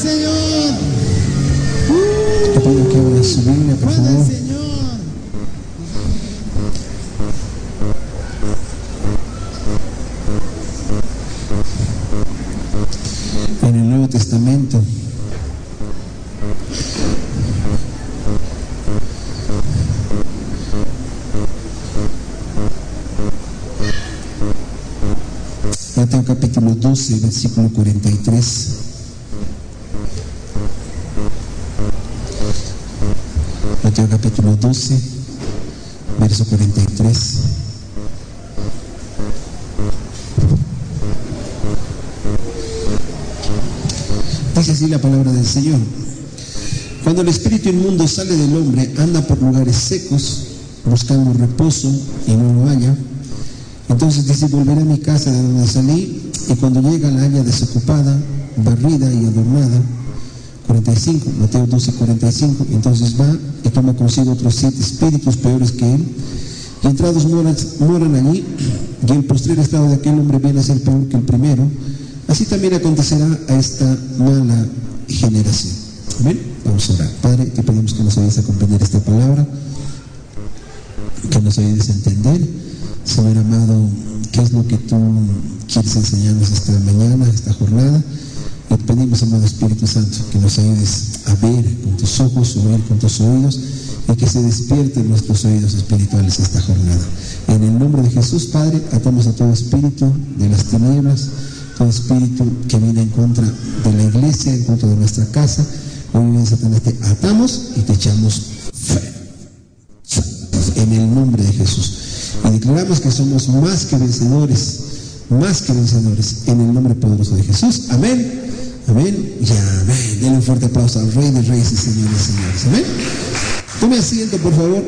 Señor. Te pido que abras su Biblia, por Gloria al favor. Señor. En el Nuevo Testamento. Mateo capítulo 12, versículo 43. Mateo capítulo 12, verso 43. Dice así la palabra del Señor: cuando el espíritu inmundo sale del hombre, anda por lugares secos, buscando reposo, y no lo halla. Entonces dice: volveré a mi casa de donde salí, y cuando llega la halla desocupada, barrida y adornada. 45, Mateo 12, 45. Entonces va y toma consigo otros 7 espíritus peores que él, y entrados moran allí, y el postrer estado de aquel hombre viene a ser peor que el primero. Así también acontecerá a esta mala generación. Amén. Vamos a orar. Padre, te pedimos que nos ayudes a comprender esta palabra, que nos ayudes a entender, Señor amado, qué es lo que tú quieres enseñarnos esta mañana, esta jornada. Y te pedimos, amado Espíritu Santo, que nos ayudes a ver con tus ojos, a oír con tus oídos, y que se despierten nuestros oídos espirituales esta jornada. En el nombre de Jesús, Padre, atamos a todo espíritu de las tinieblas, todo espíritu que viene en contra de la iglesia, en contra de nuestra casa. Hoy bien, Satanás, te atamos y te echamos fuera. En el nombre de Jesús. Y declaramos que somos más que vencedores en el nombre poderoso de Jesús. Amén, amén y amén. Denle un fuerte aplauso al Rey de Reyes y Señor de Señores. Amén. Tome asiento, por favor.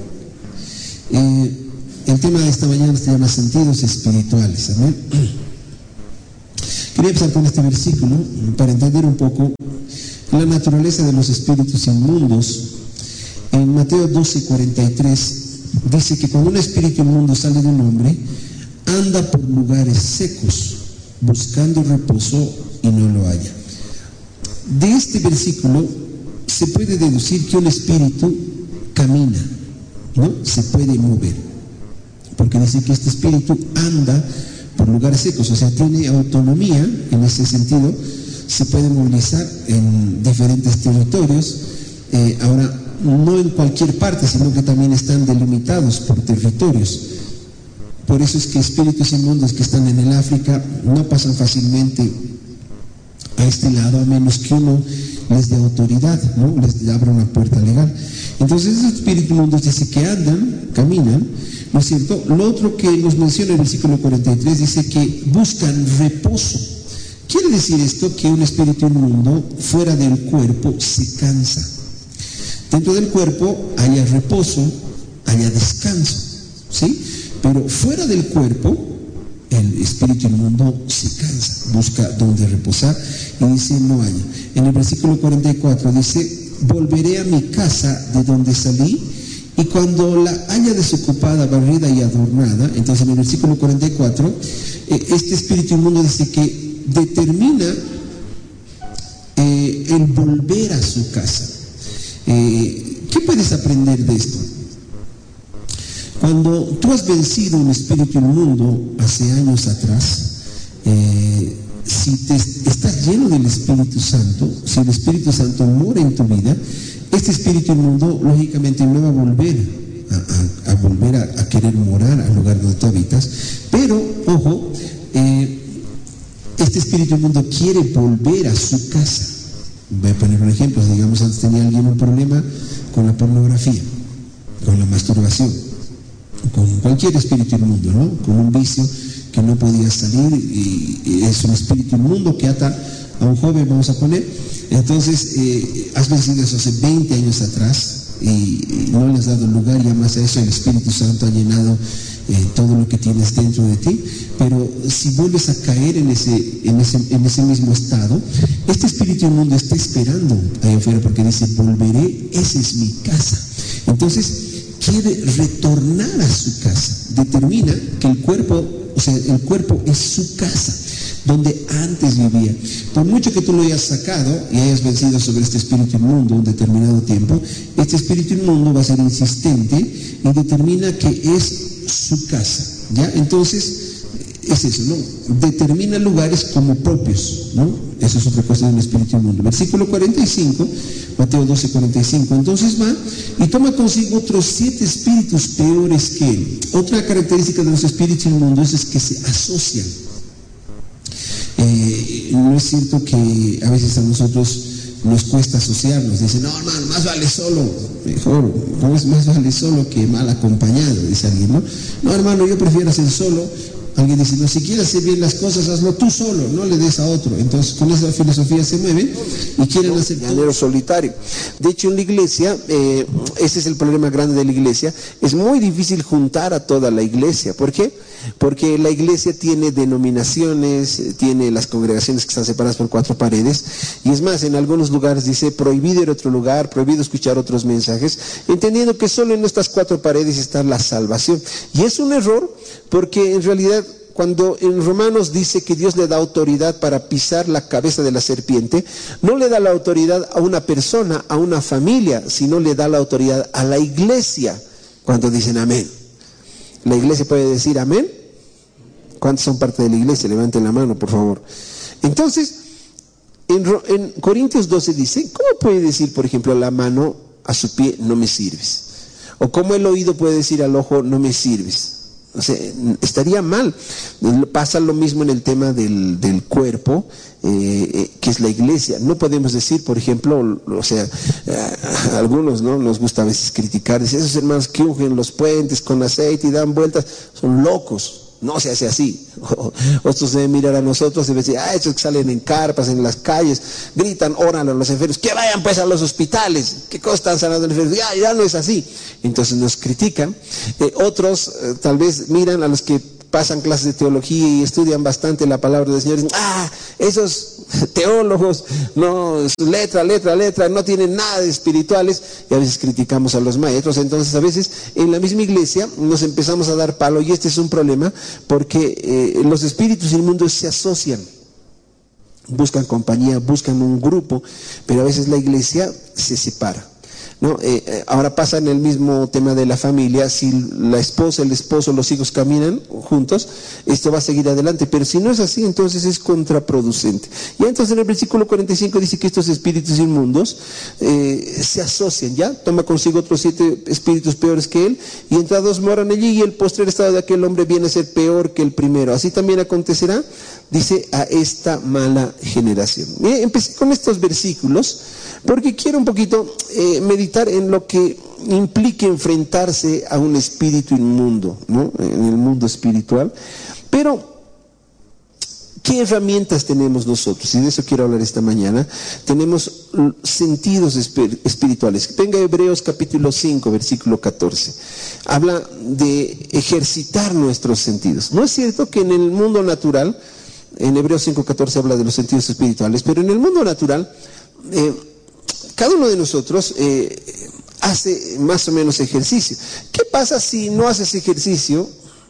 El tema de esta mañana se llama sentidos espirituales. Amén. Quería empezar con este versículo para entender un poco la naturaleza de los espíritus inmundos. En Mateo 12, 43 dice que cuando un espíritu inmundo sale de un hombre, anda por lugares secos, buscando reposo, y no lo halla. De este versículo se puede deducir que un espíritu camina, ¿no? Se puede mover, porque dice que este espíritu anda por lugares secos, o sea, tiene autonomía en ese sentido, se puede movilizar en diferentes territorios. Ahora, no en cualquier parte, sino que también están delimitados por territorios. Por eso es que espíritus inmundos que están en el África no pasan fácilmente a este lado, a menos que uno les dé autoridad, ¿no? Les abra una puerta legal. Entonces esos espíritus inmundos dice que andan, caminan, ¿no es cierto? Lo otro que nos menciona el versículo 43 dice que buscan reposo. Quiere decir esto que un espíritu inmundo fuera del cuerpo se cansa. Dentro del cuerpo haya reposo, haya descanso, ¿sí? Pero fuera del cuerpo, el espíritu inmundo se cansa, busca donde reposar, y dice no haya. En el versículo 44 dice: volveré a mi casa de donde salí, y cuando la haya desocupada, barrida y adornada. Entonces en el versículo 44, este espíritu inmundo dice que determina el volver a su casa. ¿Qué puedes aprender de esto? Cuando tú has vencido un espíritu inmundo hace años atrás, si estás lleno del Espíritu Santo, si el Espíritu Santo mora en tu vida, este espíritu inmundo lógicamente no va a volver a querer morar al lugar donde tú habitas. Pero, ojo, este espíritu inmundo quiere volver a su casa. Voy a poner un ejemplo. Digamos, antes tenía alguien un problema con la pornografía, con la masturbación, con cualquier espíritu inmundo, ¿no? Con un vicio que no podía salir, y es un espíritu inmundo que ata a un joven, vamos a poner. Entonces, has vencido eso hace 20 años atrás y no le has dado lugar, y además a eso el Espíritu Santo ha llenado todo lo que tienes dentro de ti. Pero si vuelves a caer en ese mismo estado, este espíritu inmundo está esperando ahí afuera, porque dice: volveré, esa es mi casa. Entonces quiere retornar a su casa. Determina que el cuerpo, o sea, el cuerpo es su casa. donde antes vivía. Por mucho que tú lo hayas sacado y hayas vencido sobre este espíritu inmundo un determinado tiempo, este espíritu inmundo va a ser insistente y determina que es su casa, ¿ya? Entonces, es eso, ¿no? Determina lugares como propios, ¿no? Eso es otra cosa de un espíritu inmundo. Versículo 45, Mateo 12, 45. Entonces va y toma consigo otros 7 espíritus peores que él. Otra característica de los espíritus inmundos es que se asocian. No es cierto que a veces a nosotros nos cuesta asociarnos. Dicen, no, hermano, más vale solo. Mejor, no es más vale solo que mal acompañado, dice alguien, ¿no? No, hermano, yo prefiero hacer solo. Alguien dice, no, si quieres hacer bien las cosas, hazlo tú solo, no le des a otro. Entonces, con esa filosofía se mueven y quieren hacer llanero solitario. De hecho, en la iglesia, ese es el problema grande de la iglesia, es muy difícil juntar a toda la iglesia. ¿Por qué? Porque la iglesia tiene denominaciones, tiene las congregaciones que están separadas por 4 paredes, y es más, en algunos lugares dice prohibido ir a otro lugar, prohibido escuchar otros mensajes, entendiendo que solo en estas 4 paredes está la salvación. Y es un error, porque en realidad cuando en Romanos dice que Dios le da autoridad para pisar la cabeza de la serpiente, no le da la autoridad a una persona, a una familia, sino le da la autoridad a la iglesia. Cuando dicen amén, ¿la iglesia puede decir amén? ¿Cuántos son parte de la iglesia? Levanten la mano, por favor. Entonces, en Corintios 12 dice, ¿cómo puede decir, por ejemplo, la mano a su pie, no me sirves? O ¿cómo el oído puede decir al ojo, no me sirves? O sea, estaría mal. Pasa lo mismo en el tema del cuerpo, que es la iglesia. No podemos decir, por ejemplo, o sea, a algunos no nos gusta a veces criticar, decir, esos hermanos que ungen los puentes con aceite y dan vueltas, son locos. No se hace así. Otros deben mirar a nosotros y decir, estos que salen en carpas, en las calles, gritan, oran a los enfermos, que vayan pues a los hospitales, ¿qué cosa están sanando los enfermos? Ya no es así. Entonces nos critican. Otros tal vez miran a los que pasan clases de teología y estudian bastante la palabra del Señor y dicen, esos teólogos, no, letra, no tienen nada de espirituales, y a veces criticamos a los maestros. Entonces a veces en la misma iglesia nos empezamos a dar palo, y este es un problema, porque los espíritus inmundos se asocian, buscan compañía, buscan un grupo, pero a veces la iglesia se separa, ¿no? Ahora pasa en el mismo tema de la familia. Si la esposa, el esposo, los hijos caminan juntos, esto va a seguir adelante, pero si no es así, entonces es contraproducente. Y entonces en el versículo 45 dice que estos espíritus inmundos se asocian, ya toma consigo otros 7 espíritus peores que él, y entrados moran allí, y el postrer estado de aquel hombre viene a ser peor que el primero. Así también acontecerá, dice, a esta mala generación. Empecé con estos versículos porque quiero un poquito meditar en lo que implica enfrentarse a un espíritu inmundo, ¿no? En el mundo espiritual. Pero, ¿qué herramientas tenemos nosotros? Y de eso quiero hablar esta mañana. Tenemos sentidos espirituales. Venga, Hebreos capítulo 5, versículo 14. Habla de ejercitar nuestros sentidos. ¿No es cierto que en el mundo natural, en Hebreos 5:14 habla de los sentidos espirituales, pero en el mundo natural, cada uno de nosotros hace más o menos ejercicio? ¿Qué pasa si no haces ejercicio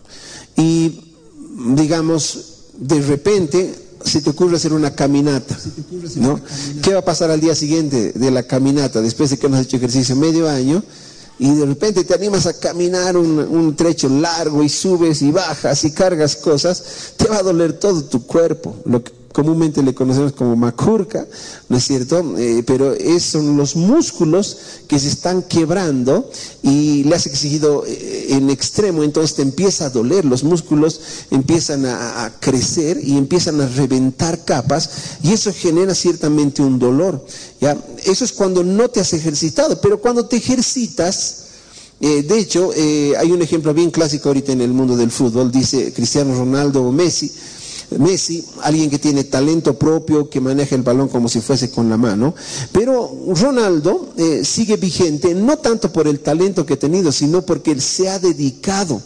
y, digamos, de repente se te ocurre hacer una caminata, ¿no? ¿Qué va a pasar al día siguiente de la caminata, después de que no has hecho ejercicio medio año? Y de repente te animas a caminar un trecho largo y subes y bajas y cargas cosas, te va a doler todo tu cuerpo, lo que comúnmente le conocemos como macurca, ¿no es cierto? Pero son los músculos que se están quebrando y le has exigido en extremo, entonces te empieza a doler, los músculos empiezan a crecer y empiezan a reventar capas, y eso genera ciertamente un dolor, ¿ya? Eso es cuando no te has ejercitado, pero cuando te ejercitas, de hecho, hay un ejemplo bien clásico ahorita en el mundo del fútbol, dice Cristiano Ronaldo o Messi, alguien que tiene talento propio, que maneja el balón como si fuese con la mano, pero Ronaldo sigue vigente, no tanto por el talento que ha tenido, sino porque él se ha dedicado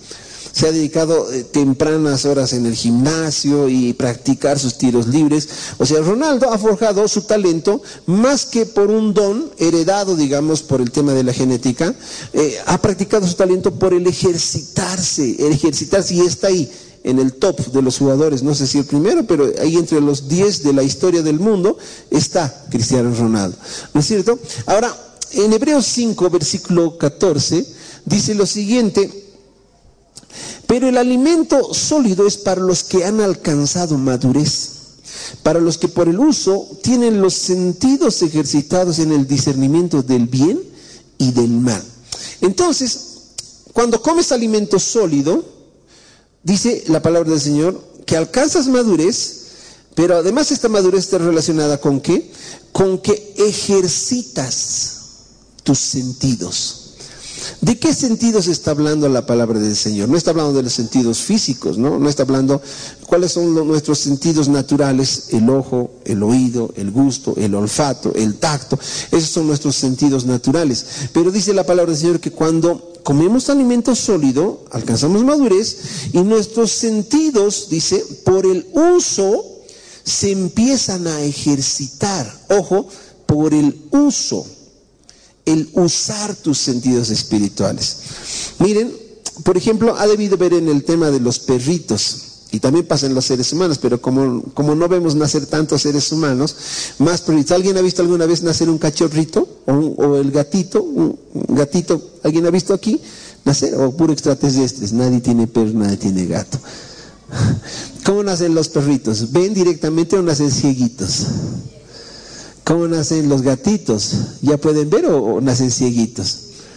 tempranas horas en el gimnasio y practicar sus tiros libres. O sea, Ronaldo ha forjado su talento más que por un don heredado, digamos, por el tema de la genética. Ha practicado su talento por el ejercitarse, y está ahí. en el top de los jugadores, no sé si el primero, pero ahí entre los 10 de la historia del mundo está Cristiano Ronaldo, ¿no es cierto? Ahora, en Hebreos 5, versículo 14, dice lo siguiente: pero el alimento sólido es para los que han alcanzado madurez, para los que por el uso tienen los sentidos ejercitados en el discernimiento del bien y del mal. Entonces, cuando comes alimento sólido, dice la palabra del Señor que alcanzas madurez, pero además esta madurez está relacionada ¿con qué? Con que ejercitas tus sentidos. ¿De qué sentidos está hablando la palabra del Señor? No está hablando de los sentidos físicos, ¿no? No está hablando cuáles son nuestros sentidos naturales: el ojo, el oído, el gusto, el olfato, el tacto. Esos son nuestros sentidos naturales. Pero dice la palabra del Señor que cuando comemos alimento sólido, alcanzamos madurez y nuestros sentidos, dice, por el uso se empiezan a ejercitar. Ojo, por el uso. El usar tus sentidos espirituales. Miren, por ejemplo, ha debido ver en el tema de los perritos, y también pasa en los seres humanos, pero como no vemos nacer tantos seres humanos, más perritos. ¿Alguien ha visto alguna vez nacer un cachorrito? ¿O el gatito? ¿Un gatito? ¿Alguien ha visto aquí nacer? ¿O puro extraterrestres? Nadie tiene perro, nadie tiene gato. ¿Cómo nacen los perritos? ¿Ven directamente o nacen cieguitos? ¿Cómo nacen los gatitos? ¿Ya pueden ver o nacen cieguitos?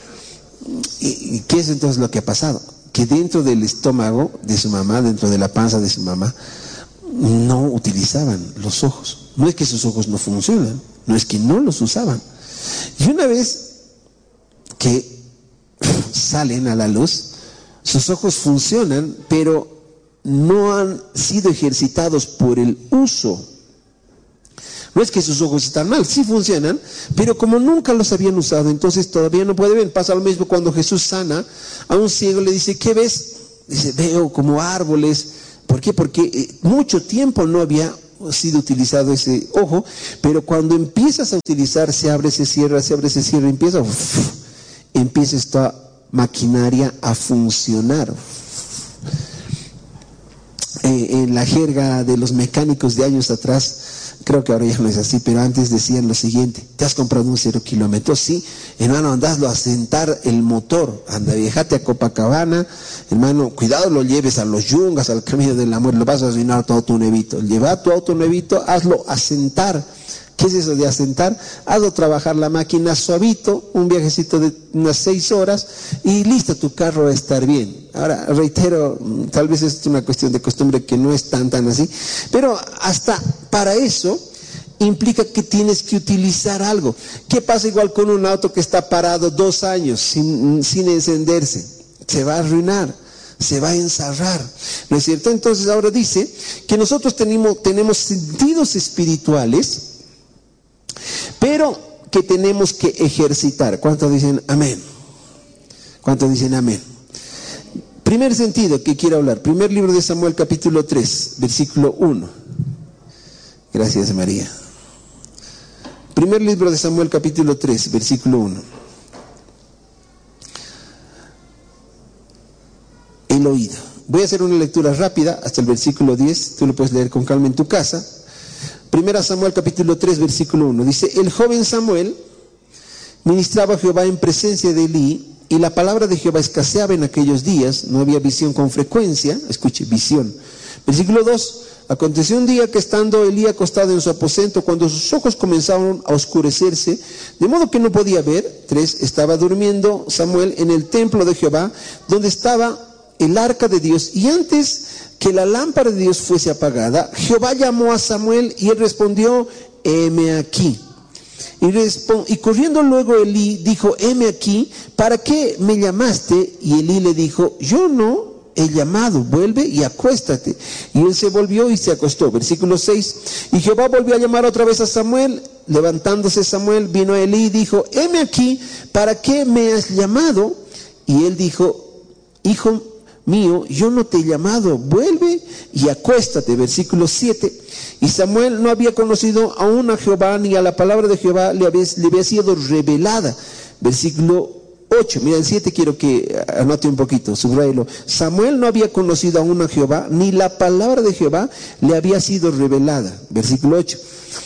¿Y qué es entonces lo que ha pasado? Que dentro del estómago de su mamá, dentro de la panza de su mamá, no utilizaban los ojos. No es que sus ojos no funcionan, no es que no los usaban. Y una vez que salen a la luz, sus ojos funcionan, pero no han sido ejercitados por el uso. No es que sus ojos están mal, sí funcionan, pero como nunca los habían usado, entonces todavía no puede ver. Pasa lo mismo cuando Jesús sana a un ciego, le dice: ¿qué ves? Dice: veo como árboles. ¿Por qué? Porque mucho tiempo no había sido utilizado ese ojo, pero cuando empiezas a utilizar, se abre, se cierra, empieza esta maquinaria a funcionar. En la jerga de los mecánicos de años atrás, creo que ahora ya no es así, pero antes decían lo siguiente: ¿te has comprado un 0 kilómetros? Sí, hermano, andaslo a sentar el motor, anda, viajate a Copacabana, hermano, cuidado lo lleves a los Yungas, al Camino del Amor, lo vas a arruinar tu auto nuevito. Lleva tu auto nuevito, hazlo asentar. ¿Qué es eso de asentar? Hazlo trabajar la máquina suavito, un viajecito de unas 6 horas y listo, tu carro va a estar bien. Ahora, reitero, tal vez es una cuestión de costumbre que no es tan así, pero hasta para eso implica que tienes que utilizar algo. ¿Qué pasa igual con un auto que está parado 2 años sin encenderse? Se va a arruinar, se va a ensarrar, ¿no es cierto? Entonces ahora dice que nosotros tenemos sentidos espirituales, pero que tenemos que ejercitar. ¿Cuántos dicen amén? ¿Cuántos dicen amén? Primer sentido que quiero hablar, primer libro de Samuel, capítulo 3, versículo 1. Gracias, María. Primer libro de Samuel, capítulo 3, versículo 1. El oído. Voy a hacer una lectura rápida hasta el versículo 10, tú lo puedes leer con calma en tu casa. Primera Samuel capítulo 3 versículo 1 dice: el joven Samuel ministraba a Jehová en presencia de Elí, y la palabra de Jehová escaseaba en aquellos días, no había visión con frecuencia. Escuche, visión. Versículo 2: aconteció un día que estando Elí acostado en su aposento, cuando sus ojos comenzaron a oscurecerse, de modo que no podía ver. 3: estaba durmiendo Samuel en el templo de Jehová, donde estaba el arca de Dios, y antes que la lámpara de Dios fuese apagada, Jehová llamó a Samuel y él respondió: heme aquí. Y corriendo luego Elí dijo: heme aquí, ¿para qué me llamaste? Y Elí le dijo: yo no he llamado, vuelve y acuéstate. Y él se volvió y se acostó. Versículo 6: y Jehová volvió a llamar otra vez a Samuel. Levantándose Samuel, vino a Elí y dijo: heme aquí, ¿para qué me has llamado? Y él dijo: hijo mío, yo no te he llamado, vuelve y acuéstate. Versículo 7: y Samuel no había conocido aún a Jehová, ni a la palabra de Jehová le había sido revelada. Versículo 8, mira, el 7 quiero que anote un poquito, subrayelo. Samuel no había conocido aún a Jehová, ni la palabra de Jehová le había sido revelada. Versículo 8.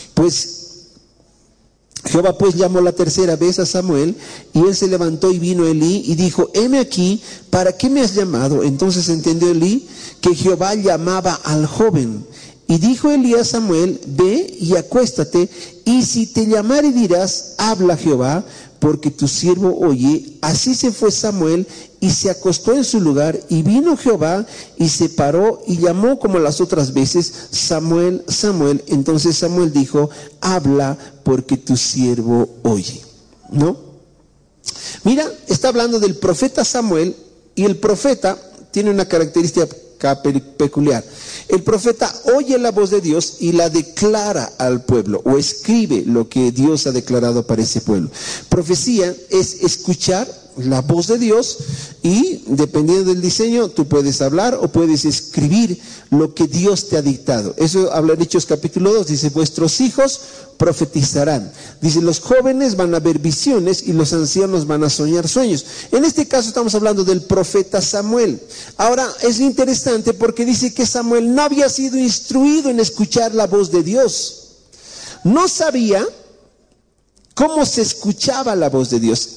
Jehová pues llamó la tercera vez a Samuel, y él se levantó y vino a Elí y dijo: heme aquí, ¿para qué me has llamado? Entonces entendió Elí que Jehová llamaba al joven. Y dijo Elí a Samuel: ve y acuéstate, y si te llamare dirás: habla Jehová, porque tu siervo oye. Así se fue Samuel y se acostó en su lugar, y vino Jehová y se paró y llamó como las otras veces: Samuel, Samuel. Entonces Samuel dijo: habla, porque tu siervo oye. ¿No? Mira, está hablando del profeta Samuel, y el profeta tiene una característica peculiar. El profeta oye la voz de Dios y la declara al pueblo, o escribe lo que Dios ha declarado para ese pueblo. Profecía es escuchar la voz de Dios, y dependiendo del diseño tú puedes hablar o puedes escribir lo que Dios te ha dictado. Eso habla en Hechos capítulo 2, dice: vuestros hijos profetizarán. Dice: los jóvenes van a ver visiones y los ancianos van a soñar sueños. En este caso estamos hablando del profeta Samuel. Ahora es interesante porque dice que Samuel no había sido instruido en escuchar la voz de Dios. No sabía cómo se escuchaba la voz de Dios,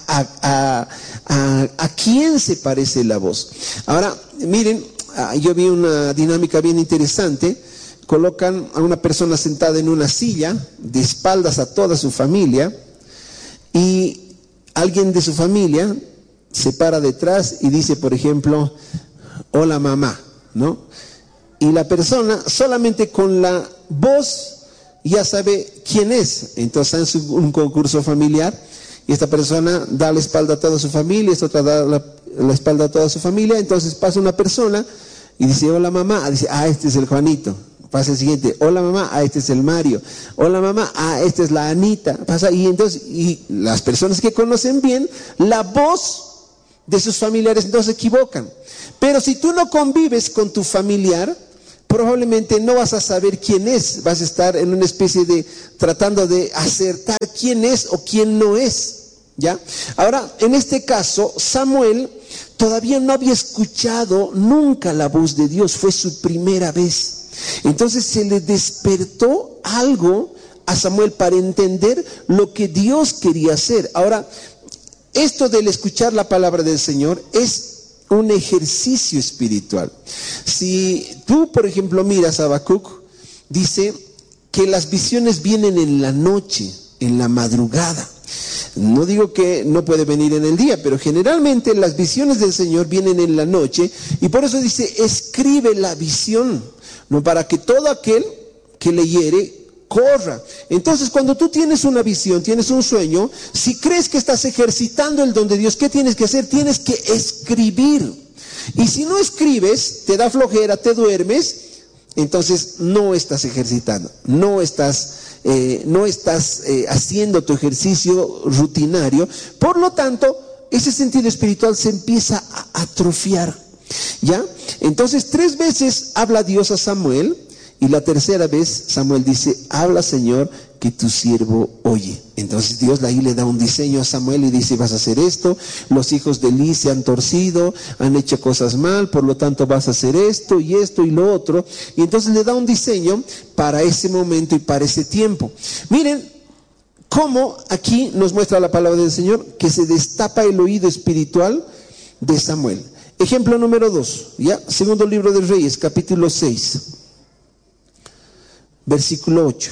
a quién se parece la voz. Ahora, miren, yo vi una dinámica bien interesante. Colocan a una persona sentada en una silla, de espaldas a toda su familia, y alguien de su familia se para detrás y dice, por ejemplo: hola mamá, ¿no? Y la persona solamente con la voz ya sabe quién es. Entonces hace un concurso familiar, y esta persona da la espalda a toda su familia, esta otra da la espalda a toda su familia. Entonces pasa una persona y dice: hola mamá. Dice: este es el Juanito. Pasa el siguiente: hola mamá. Este es el Mario. Hola mamá. Esta es la Anita. Pasa, y entonces, y las personas que conocen bien la voz de sus familiares no se equivocan. Pero si tú no convives con tu familiar, probablemente no vas a saber quién es. Vas a estar en una especie de tratando de acertar quién es o quién no es, ¿ya? Ahora, en este caso, Samuel todavía no había escuchado nunca la voz de Dios. Fue su primera vez. Entonces se le despertó algo a Samuel para entender lo que Dios quería hacer. Ahora, esto del escuchar la palabra del Señor es un ejercicio espiritual. Si tú, por ejemplo, miras a Habacuc, dice que las visiones vienen en la noche, en la madrugada. No digo que no puede venir en el día, pero generalmente las visiones del Señor vienen en la noche, y por eso dice: escribe la visión, no, para que todo aquel que leyere corra. Entonces, cuando tú tienes una visión, tienes un sueño, si crees que estás ejercitando el don de Dios, ¿qué tienes que hacer? Tienes que escribir. Y si no escribes, te da flojera, te duermes, entonces no estás ejercitando, no estás haciendo tu ejercicio rutinario. Por lo tanto, ese sentido espiritual se empieza a atrofiar, ¿ya? Entonces 3 veces habla Dios a Samuel, y la tercera vez Samuel dice: habla, Señor, que tu siervo oye. Entonces Dios ahí le da un diseño a Samuel y dice: vas a hacer esto, los hijos de Elí se han torcido, han hecho cosas mal, por lo tanto vas a hacer esto y lo otro. Y entonces le da un diseño para ese momento y para ese tiempo. Miren cómo aquí nos muestra la palabra del Señor que se destapa el oído espiritual de Samuel. Ejemplo número 2, ¿ya? Segundo libro de Reyes, capítulo 6. Versículo 8.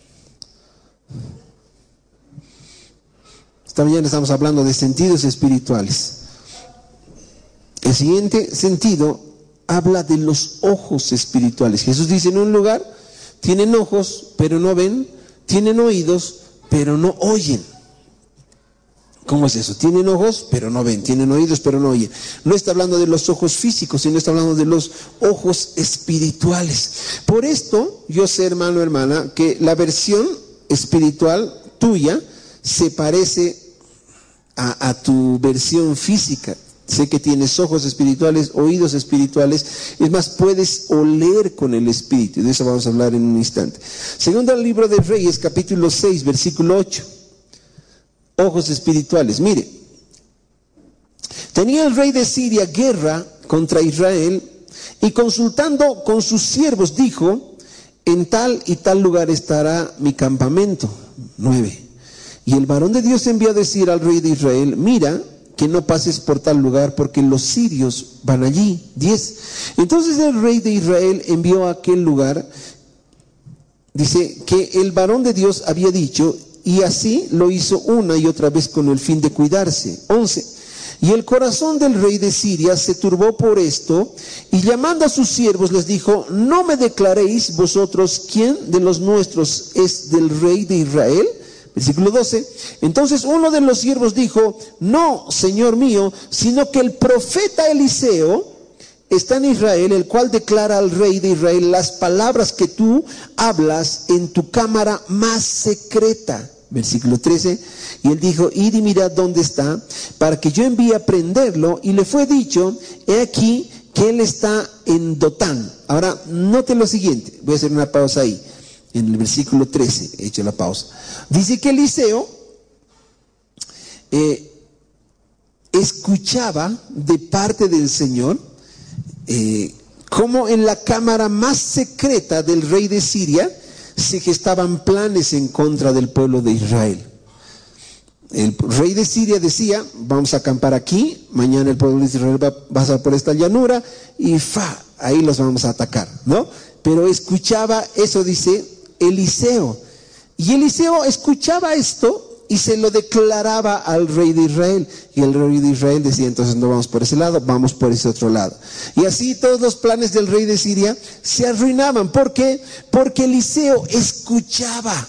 Esta mañana estamos hablando de sentidos espirituales. El siguiente sentido habla de los ojos espirituales. Jesús dice en un lugar: tienen ojos, pero no ven; tienen oídos, pero no oyen. ¿Cómo es eso? Tienen ojos, pero no ven; tienen oídos, pero no oyen. No está hablando de los ojos físicos, sino está hablando de los ojos espirituales. Por esto, yo sé, hermano, hermana, que la versión espiritual tuya se parece a tu versión física. Sé que tienes ojos espirituales, oídos espirituales. Es más, puedes oler con el espíritu. De eso vamos a hablar en un instante. Segundo libro de Reyes, capítulo 6, versículo 8. Ojos espirituales. Mire, Tenía el rey de Siria guerra contra Israel y consultando con sus siervos dijo: en tal y tal lugar estará mi campamento. 9. Y el varón de Dios envió a decir al rey de Israel: mira que no pases por tal lugar porque los sirios van allí. 10. Entonces el rey de Israel envió a aquel lugar, dice que el varón de Dios había dicho, y así lo hizo una y otra vez con el fin de cuidarse. 11. Y el corazón del rey de Siria se turbó por esto, y llamando a sus siervos les dijo: ¿no me declaréis vosotros quién de los nuestros es del rey de Israel? Versículo 12. Entonces uno de los siervos dijo: no, señor mío, sino que el profeta Eliseo está en Israel, el cual declara al rey de Israel las palabras que tú hablas en tu cámara más secreta. Versículo 13. Y él dijo: id y mirad dónde está, para que yo envíe a prenderlo. Y le fue dicho: he aquí que él está en Dotán. Ahora, note lo siguiente. Voy a hacer una pausa ahí. En el versículo 13, he hecho la pausa. Dice que Eliseo escuchaba de parte del Señor, como en la cámara más secreta del rey de Siria se gestaban planes en contra del pueblo de Israel. El rey de Siria decía: vamos a acampar aquí, mañana el pueblo de Israel va a pasar por esta llanura y ahí los vamos a atacar, ¿no? Pero escuchaba eso, dice Eliseo, y Eliseo escuchaba esto y se lo declaraba al rey de Israel, y el rey de Israel decía: entonces no vamos por ese lado, vamos por ese otro lado. Y así todos los planes del rey de Siria se arruinaban. ¿Por qué? Porque Eliseo escuchaba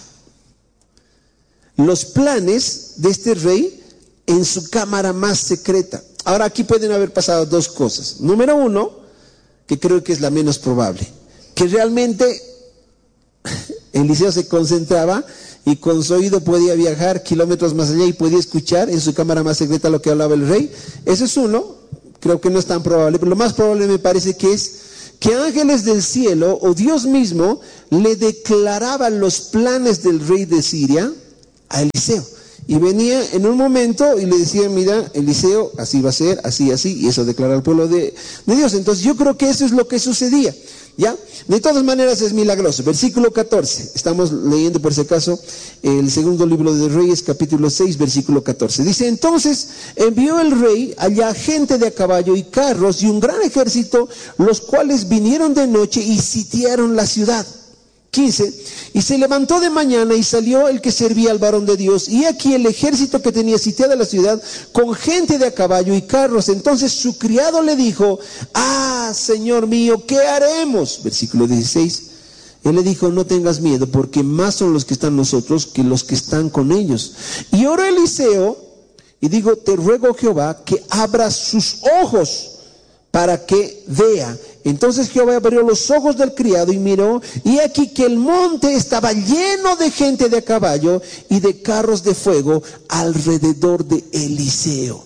los planes de este rey en su cámara más secreta. Ahora, aquí pueden haber pasado dos cosas. Número uno, que creo que es la menos probable, que realmente Eliseo se concentraba y con su oído podía viajar kilómetros más allá y podía escuchar en su cámara más secreta lo que hablaba el rey. Eso es uno, creo que no es tan probable, pero lo más probable me parece que es que ángeles del cielo o Dios mismo le declaraban los planes del rey de Siria a Eliseo. Y venía en un momento y le decía: mira, Eliseo, así va a ser, así, y eso declara al pueblo de Dios. Entonces yo creo que eso es lo que sucedía, ¿ya? De todas maneras es milagroso. Versículo 14, estamos leyendo por si acaso el segundo libro de Reyes, capítulo 6, versículo 14. Dice: entonces envió el rey allá gente de a caballo y carros y un gran ejército, los cuales vinieron de noche y sitiaron la ciudad. 15. Y se levantó de mañana y salió el que servía al varón de Dios, y aquí el ejército que tenía sitiada la ciudad con gente de a caballo y carros. Entonces su criado le dijo: señor mío, ¿qué haremos? Versículo 16. Él le dijo: no tengas miedo, porque más son los que están nosotros que los que están con ellos. Y oró Eliseo y digo: te ruego, Jehová, que abra sus ojos para que vea. Entonces Jehová abrió los ojos del criado y miró, y aquí que el monte estaba lleno de gente de a caballo y de carros de fuego alrededor de Eliseo.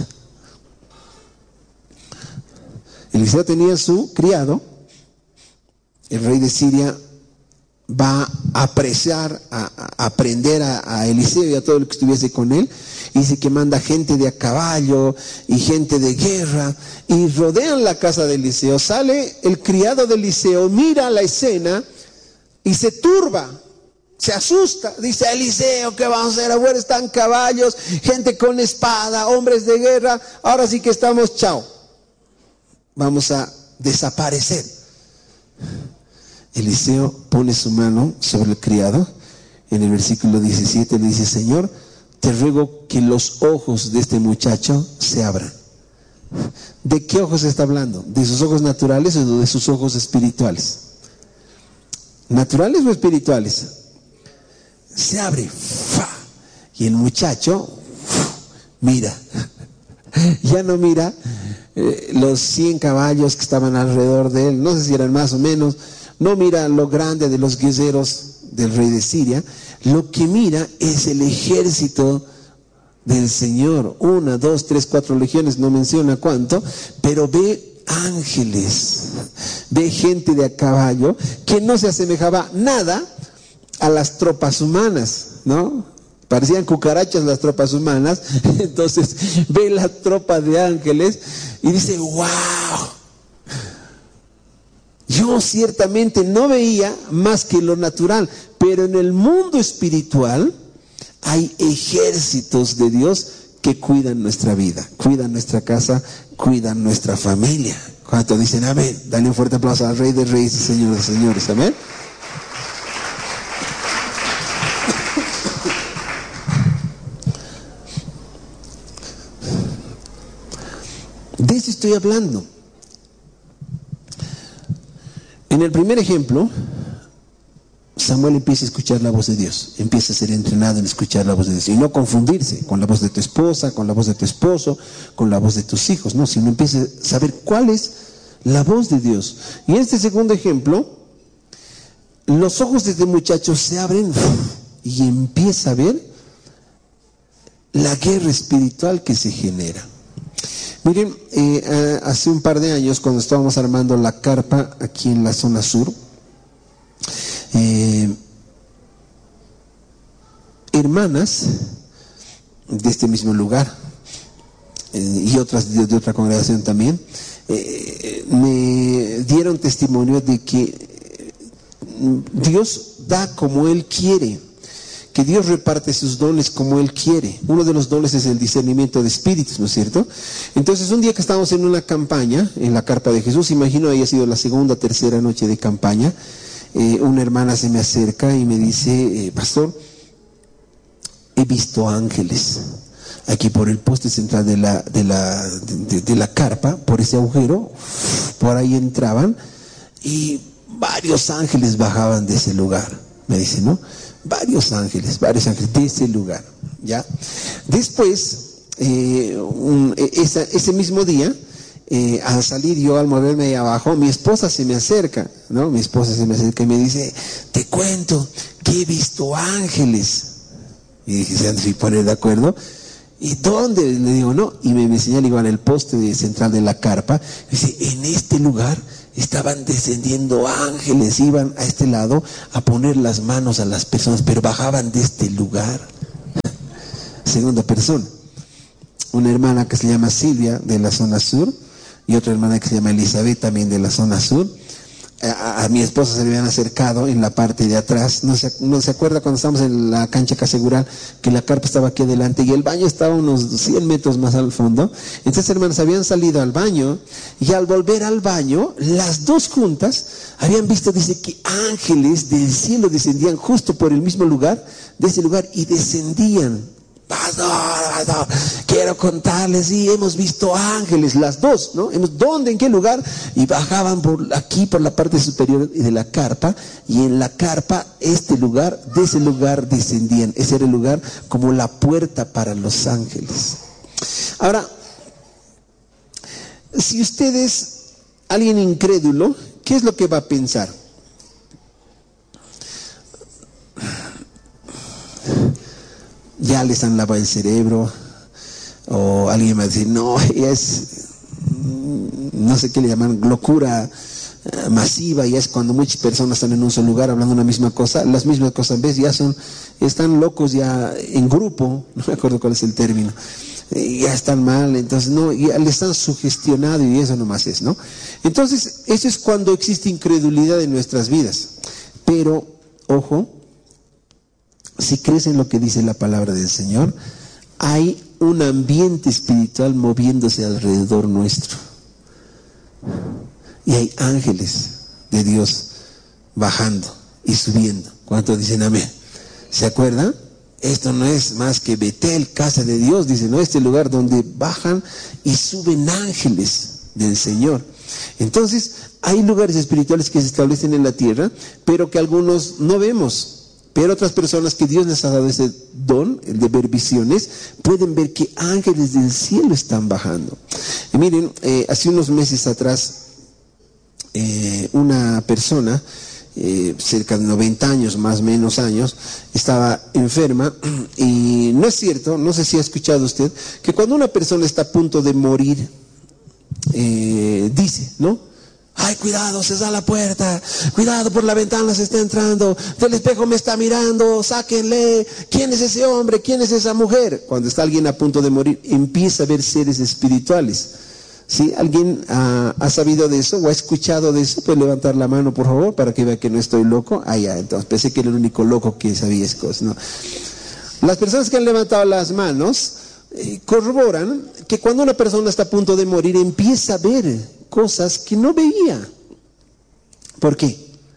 Eliseo tenía su criado. El rey de Siria va a apresar, a prender a Eliseo y a todo el que estuviese con él. Y dice que manda gente de a caballo y gente de guerra y rodean la casa de Eliseo. Sale el criado de Eliseo, mira la escena y se turba, se asusta. Dice: Eliseo, ¿qué vamos a hacer? Afuera están caballos, gente con espada, hombres de guerra. Ahora sí que estamos, chao, vamos a desaparecer. Eliseo pone su mano sobre el criado. En el versículo 17 le dice: Señor, te ruego que los ojos de este muchacho se abran. ¿De qué ojos está hablando? ¿De sus ojos naturales o de sus ojos espirituales? ¿Naturales o espirituales? Se abre, y el muchacho mira. Ya no mira los 100 caballos que estaban alrededor de él, no sé si eran más o menos. No mira lo grande de los guerreros del rey de Siria. Lo que mira es el ejército del Señor. 1, 2, 3, 4 legiones, no menciona cuánto, pero ve ángeles, ve gente de a caballo que no se asemejaba nada a las tropas humanas, ¿no? parecían cucarachas las tropas humanas. Entonces ve la tropa de ángeles y dice, wow. Yo ciertamente no veía más que lo natural, pero en el mundo espiritual hay ejércitos de Dios que cuidan nuestra vida, cuidan nuestra casa, cuidan nuestra familia. ¿Cuántos dicen amén? Dale un fuerte aplauso al Rey de Reyes y Señor de Señores, amén. De eso estoy hablando. En el primer ejemplo, Samuel empieza a escuchar la voz de Dios, empieza a ser entrenado en escuchar la voz de Dios y no confundirse con la voz de tu esposa, con la voz de tu esposo, con la voz de tus hijos, no, sino empieza a saber cuál es la voz de Dios. Y en este segundo ejemplo, los ojos de este muchacho se abren y empieza a ver la guerra espiritual que se genera. Miren, hace un par de años, cuando estábamos armando la carpa aquí en la zona sur, hermanas de este mismo lugar y otras de otra congregación también, me dieron testimonio de que Dios da como Él quiere, que Dios reparte sus dones como Él quiere. Uno de los dones es el discernimiento de espíritus, ¿no es cierto? Entonces, un día que estábamos en una campaña, en la carpa de Jesús, imagino haya sido la segunda o tercera noche de campaña, una hermana se me acerca y me dice, pastor, he visto ángeles aquí por el poste central de la carpa, por ese agujero, por ahí entraban y varios ángeles bajaban de ese lugar, me dice, ¿no? Varios ángeles de ese lugar, ¿ya? Después, ese mismo día, al salir yo, al moverme ahí abajo, mi esposa se me acerca, ¿no? Mi esposa se me acerca y me dice, te cuento que he visto ángeles. Y dije, ¿se han de poner de acuerdo? ¿Y dónde? Le digo, no. Y me señala igual el poste central de la carpa. Dice, en este lugar estaban descendiendo ángeles, iban a este lado a poner las manos a las personas, pero bajaban de este lugar. Segunda persona, una hermana que se llama Silvia, de la zona sur, y otra hermana que se llama Elizabeth, también de la zona sur. A mi esposa se le habían acercado en la parte de atrás. No se acuerda cuando estábamos en la cancha Casegural, que la carpa estaba aquí adelante y el baño estaba unos 100 metros más al fondo. Entonces, hermanos, habían salido al baño y al volver al baño, las dos juntas habían visto, dice, que ángeles del cielo descendían justo por el mismo lugar, de ese lugar, y descendían. Pastor, quiero contarles, sí, hemos visto ángeles, las dos, ¿no? ¿Dónde? ¿En qué lugar? Y bajaban por aquí, por la parte superior de la carpa, y en la carpa, de ese lugar descendían. Ese era el lugar como la puerta para los ángeles. Ahora, si usted es alguien incrédulo, ¿qué es lo que va a pensar? Ya les han lavado el cerebro, o alguien va a decir, no, es, no sé qué le llaman, locura masiva, ya es cuando muchas personas están en un solo lugar hablando una misma cosa, las mismas cosas, ¿ves? Están locos ya en grupo, no me acuerdo cuál es el término, ya están mal, entonces no, ya le están sugestionados y eso nomás es, ¿no? Entonces, eso es cuando existe incredulidad en nuestras vidas, pero, ojo, si crees en lo que dice la palabra del Señor, hay un ambiente espiritual moviéndose alrededor nuestro. Y hay ángeles de Dios bajando y subiendo. ¿Cuántos dicen amén? ¿Se acuerdan? Esto no es más que Betel, casa de Dios, dice, ¿no? Este lugar donde bajan y suben ángeles del Señor. Entonces, hay lugares espirituales que se establecen en la tierra, pero que algunos no vemos. Pero otras personas que Dios les ha dado ese don, el de ver visiones, pueden ver que ángeles del cielo están bajando. Y miren, hace unos meses atrás, una persona, cerca de 90 años, más o menos años, estaba enferma, y no es cierto, no sé si ha escuchado usted, que cuando una persona está a punto de morir, dice, ¿no? Ay, cuidado, se da la puerta. Cuidado, por la ventana se está entrando. Del espejo me está mirando. Sáquenle. ¿Quién es ese hombre? ¿Quién es esa mujer? Cuando está alguien a punto de morir, empieza a ver seres espirituales. ¿Sí? ¿Alguien ha sabido de eso o ha escuchado de eso? Puede levantar la mano, por favor, para que vea que no estoy loco. Ah, ya, entonces pensé que era el único loco que sabía esas cosas. No. Las personas que han levantado las manos corroboran que cuando una persona está a punto de morir, empieza a ver cosas que no veía. ¿Por qué?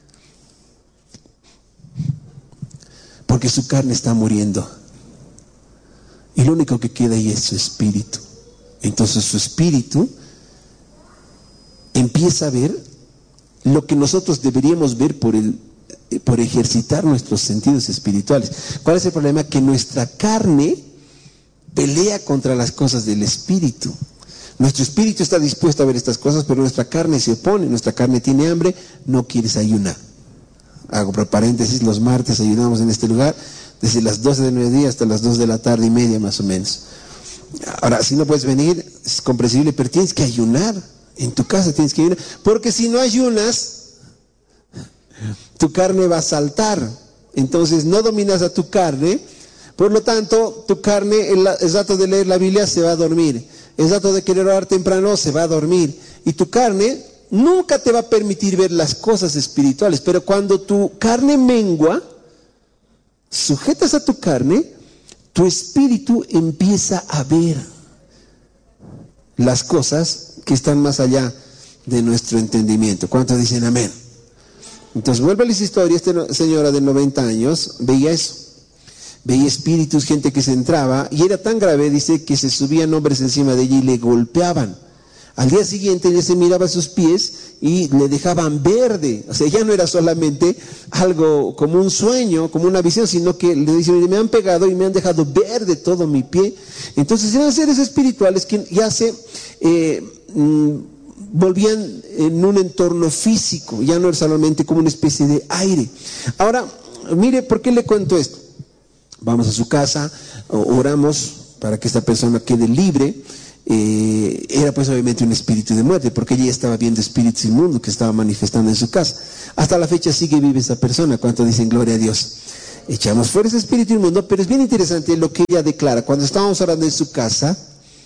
Porque su carne está muriendo. Y lo único que queda ahí es su espíritu. Entonces su espíritu empieza a ver lo que nosotros deberíamos ver por ejercitar nuestros sentidos espirituales. ¿Cuál es el problema? Que nuestra carne pelea contra las cosas del espíritu. Nuestro espíritu está dispuesto a ver estas cosas, pero nuestra carne se opone. Nuestra carne tiene hambre, no quiere desayunar. Hago por paréntesis, los martes ayunamos en este lugar desde las 12 del mediodía hasta las 2 de la tarde y media más o menos. Ahora, si no puedes venir, es comprensible, pero tienes que ayunar. En tu casa tienes que ayunar, porque si no ayunas, tu carne va a saltar. Entonces no dominas a tu carne. Por lo tanto, tu carne, el rato de leer la Biblia, se va a dormir. El rato de querer orar temprano, se va a dormir. Y tu carne nunca te va a permitir ver las cosas espirituales. Pero cuando tu carne mengua, sujetas a tu carne, tu espíritu empieza a ver las cosas que están más allá de nuestro entendimiento. ¿Cuántos dicen amén? Entonces, vuelve a esa historia. Esta señora de 90 años veía eso. Veía espíritus, gente que se entraba, y era tan grave, dice, que se subían hombres encima de ella y le golpeaban. Al día siguiente ella se miraba a sus pies y le dejaban verde. O sea, ya no era solamente algo como un sueño, como una visión, sino que le dice, me han pegado y me han dejado verde todo mi pie. Entonces eran seres espirituales que ya se volvían en un entorno físico, ya no era solamente como una especie de aire. Ahora, mire, ¿por qué le cuento esto? Vamos a su casa, oramos para que esta persona quede libre. Era pues obviamente un espíritu de muerte, porque ella estaba viendo espíritus inmundos que estaba manifestando en su casa. Hasta la fecha sigue vive esa persona. ¿Cuánto dicen gloria a Dios? Echamos fuera ese espíritu inmundo, pero es bien interesante lo que ella declara. Cuando estábamos orando en su casa,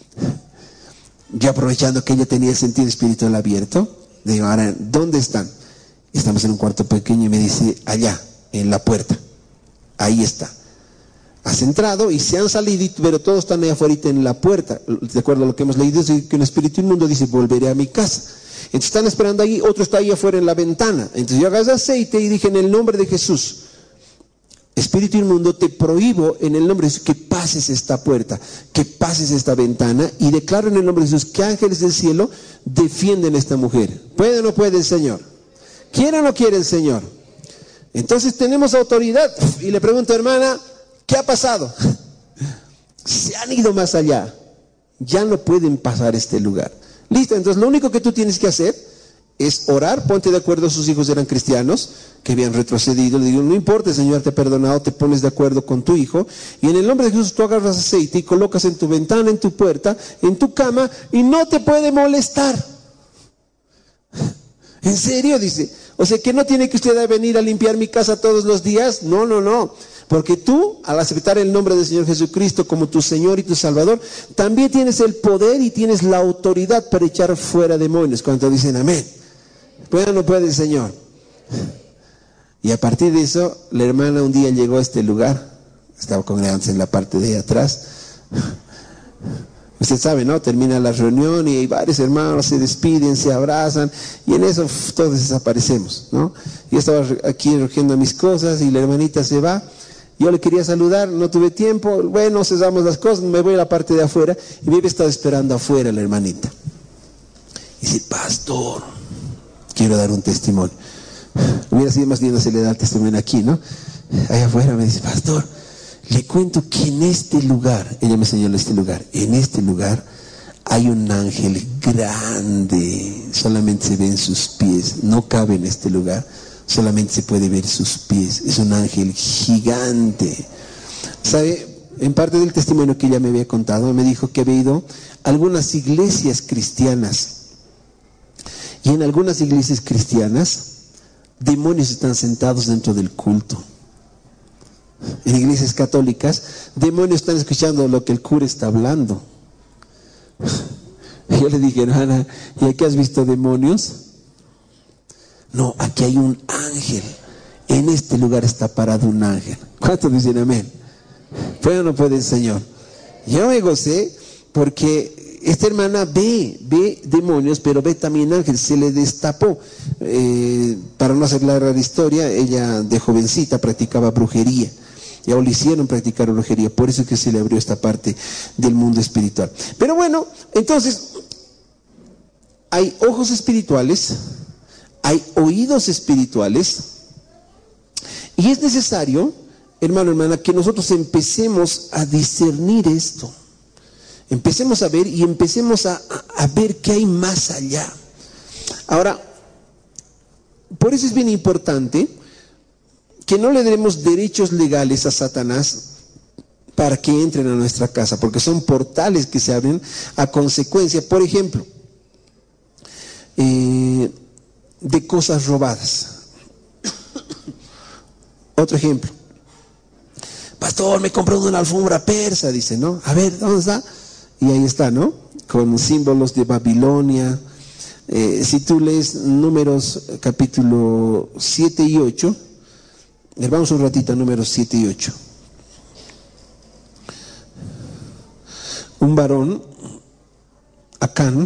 ya aprovechando que ella tenía el sentido espiritual abierto, digo, ahora, ¿dónde están? Estamos en un cuarto pequeño y me dice, allá, en la puerta. Ahí está. Has entrado y se han salido, pero todos están ahí afuera en la puerta. De acuerdo a lo que hemos leído, es que un espíritu inmundo dice, volveré a mi casa. Entonces están esperando ahí, otro está ahí afuera en la ventana. Entonces yo agarré aceite y dije, en el nombre de Jesús, espíritu inmundo, te prohíbo en el nombre de Jesús que pases esta puerta, que pases esta ventana, y declaro en el nombre de Jesús que ángeles del cielo defienden a esta mujer. ¿Puede o no puede el Señor? ¿Quiere o no quiere el Señor? Entonces tenemos autoridad. Y le pregunto, hermana, ¿qué ha pasado? Se han ido más allá. Ya no pueden pasar este lugar. Listo, entonces lo único que tú tienes que hacer es orar. Ponte de acuerdo, sus hijos eran cristianos que habían retrocedido. Le digo, no importa, el Señor te ha perdonado, te pones de acuerdo con tu hijo. Y en el nombre de Jesús tú agarras aceite y colocas en tu ventana, en tu puerta, en tu cama, y no te puede molestar. ¿En serio? Dice. O sea, que no tiene que usted venir a limpiar mi casa todos los días. No, no, no. Porque tú, al aceptar el nombre del Señor Jesucristo como tu Señor y tu Salvador, también tienes el poder y tienes la autoridad para echar fuera demonios. Cuando dicen amén. ¿Puede o no puede el Señor? Y a partir de eso, la hermana un día llegó a este lugar. Estaba congregándose en la parte de atrás. Usted sabe, ¿no? Termina la reunión y hay varios hermanos, se despiden, se abrazan, y en eso todos desaparecemos, ¿no? Yo estaba aquí recogiendo mis cosas y la hermanita se va. Yo le quería saludar, no tuve tiempo. Bueno, cesamos las cosas, me voy a la parte de afuera, y me había estado esperando afuera la hermanita. Y dice, pastor, quiero dar un testimonio. Hubiera sido más lindo se le da el testimonio aquí, ¿no? Allá afuera me dice, pastor, le cuento que en este lugar, ella me señaló este lugar, en este lugar hay un ángel grande, solamente se ven sus pies, no cabe en este lugar, solamente se puede ver sus pies, es un ángel gigante. ¿Sabe? En parte del testimonio que ella me había contado, me dijo que había ido a algunas iglesias cristianas Y en algunas iglesias cristianas, demonios están sentados dentro del culto. En iglesias católicas, demonios están escuchando lo que el cura está hablando. Yo le dije, hermana, ¿y aquí has visto demonios? No, aquí hay un ángel. En este lugar está parado un ángel. ¿Cuántos dicen amén? ¿Puede o no puede el Señor? Yo me gocé porque esta hermana ve demonios, pero ve también ángeles. Se le destapó. Para no hacer larga la historia, ella de jovencita practicaba brujería. Ya le hicieron practicar brujería. Por eso es que se le abrió esta parte del mundo espiritual. Pero bueno, entonces, hay ojos espirituales, hay oídos espirituales, y es necesario, hermano, hermana, que nosotros empecemos a discernir esto. Empecemos a ver y empecemos a ver qué hay más allá. Ahora, por eso es bien importante que no le demos derechos legales a Satanás para que entren a nuestra casa, porque son portales que se abren a consecuencia, por ejemplo, de cosas robadas. Otro ejemplo. Pastor, me compró una alfombra persa, dice, ¿no? A ver, ¿dónde está? Y ahí está, ¿no? Con símbolos de Babilonia. Si tú lees Números capítulo 7 y 8, vamos un ratito a Números 7 y 8. Un varón, Acán,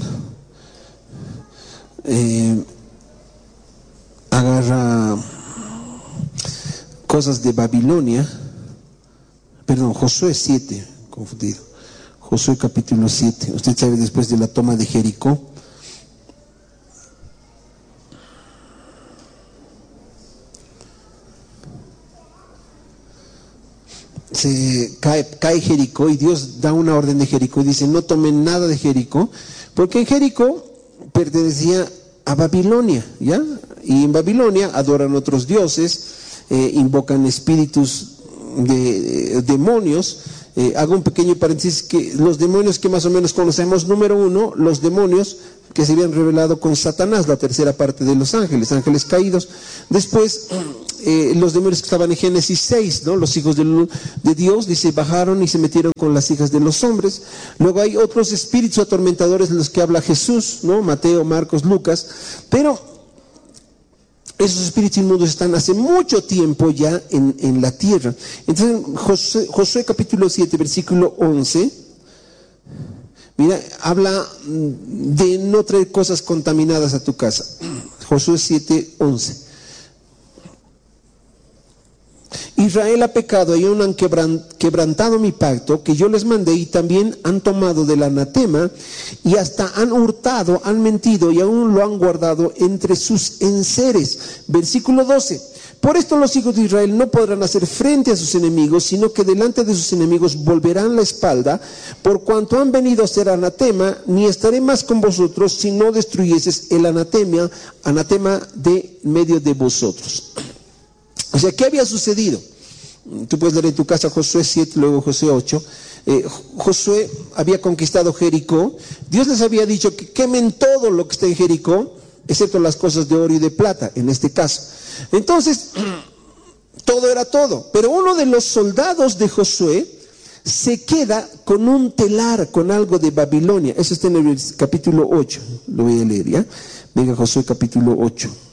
agarra cosas de Babilonia, perdón, Josué 7, confundido, Josué capítulo 7, usted sabe, después de la toma de Jericó, se cae Jericó y Dios da una orden de Jericó y dice, no tomen nada de Jericó, porque en Jericó pertenecía a Babilonia, ¿ya? Y en Babilonia adoran otros dioses, invocan espíritus de demonios. Hago un pequeño paréntesis, que los demonios que más o menos conocemos, número uno, los demonios que se habían revelado con Satanás, la tercera parte de los ángeles caídos. Después, los demonios que estaban en Génesis 6, ¿no? Los hijos de Dios, dice, bajaron y se metieron con las hijas de los hombres. Luego hay otros espíritus atormentadores de los que habla Jesús, ¿no? Mateo, Marcos, Lucas. Pero esos espíritus inmundos están hace mucho tiempo ya en la tierra. Entonces, Josué capítulo 7, versículo 11, mira, habla de no traer cosas contaminadas a tu casa. Josué 7, 11. Israel ha pecado y aún han quebrantado mi pacto que yo les mandé, y también han tomado del anatema y hasta han hurtado, han mentido y aún lo han guardado entre sus enseres. Versículo 12. Por esto los hijos de Israel no podrán hacer frente a sus enemigos, sino que delante de sus enemigos volverán la espalda, por cuanto han venido a ser anatema, ni estaré más con vosotros si no destruyeses el anatema de medio de vosotros. O sea, ¿qué había sucedido? Tú puedes leer en tu casa Josué 7, luego Josué 8. Josué había conquistado Jericó. Dios les había dicho que quemen todo lo que está en Jericó, excepto las cosas de oro y de plata, en este caso. Entonces, todo era todo. Pero uno de los soldados de Josué se queda con un telar, con algo de Babilonia. Eso está en el capítulo 8. Lo voy a leer, ¿ya? Venga, Josué capítulo 8.